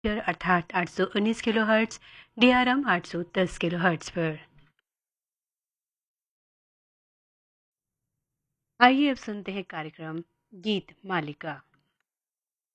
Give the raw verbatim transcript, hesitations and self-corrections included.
अर्थात आठ सौ उन्नीस किलोहर्ट्ज़, डी आर एम आठ सौ दस किलोहर्ट्ज़ पर। आइए अब सुनते हैं कार्यक्रम गीत मालिका।